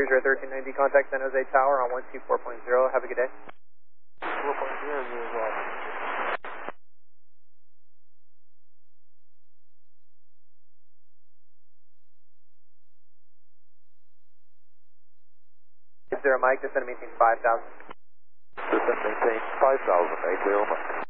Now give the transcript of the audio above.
Cruiser 1390, contact San Jose Tower on 124.0. Have a good day. 4.0, you as well. Zero Mike, descend maintain 5,000. Descend maintain 5,000, 80 Mike.